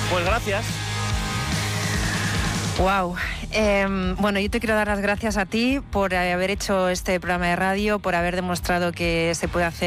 Pues gracias. Wow. Bueno, yo te quiero dar las gracias a ti por haber hecho este programa de radio, por haber demostrado que se puede hacer